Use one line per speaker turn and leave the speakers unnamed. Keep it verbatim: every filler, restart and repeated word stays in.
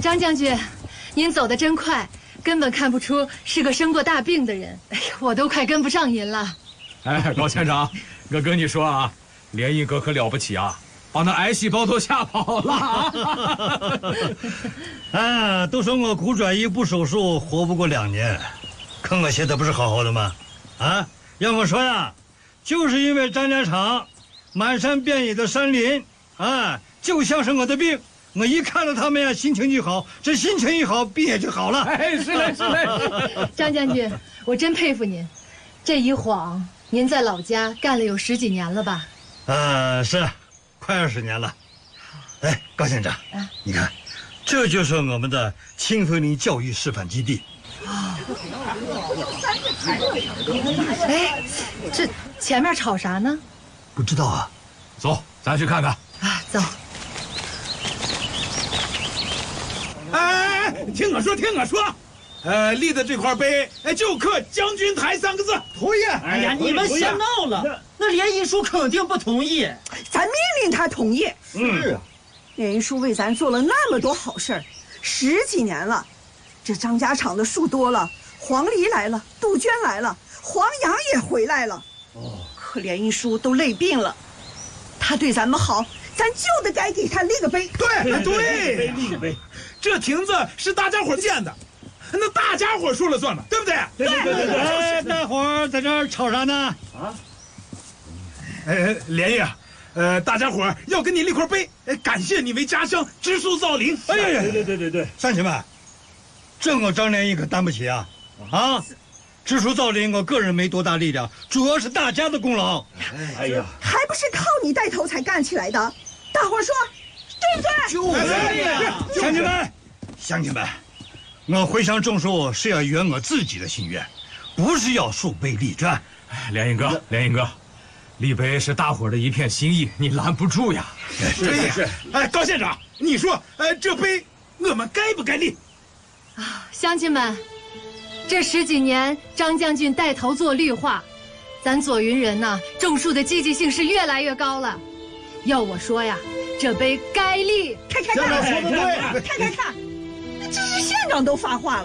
张将军，您走得真快，根本看不出是个生过大病的人。哎呀，我都快跟不上您了。
哎，高县长，我跟你说啊，联谊哥可了不起啊，把那癌细胞都吓跑了。
啊，都说我骨转移不手术活不过两年，可我现在不是好好的吗？啊，要我说呀，就是因为张家场满山遍野的山林，啊，就像是我的病。我一看到他们呀，心情就好，这心情一好，病也就好了。
哎，是嘞，是嘞。
张将军，我真佩服您，这一晃您在老家干了有十几年了吧？
啊，是，快二十年了。哎，高县长，啊、你看，这就是我们的清汾岭教育示范基地。
哦。哎，这前面吵啥呢？
不知道啊。
走，咱去看看。
啊，走。
哎，听我说，听我说，呃，立的这块碑，哎，就刻“将军台”三个字。
同意。
哎呀，你们先闹了，那联谊书肯定不同意。
咱命令他同意。
是啊，
联谊书为咱做了那么多好事儿，十几年了。这张家场的树多了，黄鹂来了，杜鹃来了，黄杨也回来了。哦，可联谊书都累病了，他对咱们好，咱就得该给他立个碑。
对对，立个碑。这亭子是大家伙建的，那大家伙说了算嘛，对不对？
对对对对。哎，大伙儿在这儿吵啥呢？啊？
哎，连爷，呃，大家伙要给你立块碑，哎，感谢你为家乡植树造林。
哎呀呀，对对对对对，乡亲们，这我张连义可担不起啊！啊，植树造林，我个人没多大力量，主要是大家的功劳。
哎呀，还不是靠你带头才干起来的？大伙说。对不对？
就是呀，乡亲们，乡亲们，我回乡种树是要圆我自己的心愿，不是要树碑立传。
连英哥，连英哥，立碑是大伙儿的一片心意，你拦不住呀。
对呀，哎，高县长，你说，哎，这碑我们该不该立？
啊，乡亲们，这十几年张将军带头做绿化，咱左云人呐、啊，种树的积极性是越来越高了。要我说呀。这碑该立，
看看看，说的对，看看看，这是县长都发话了。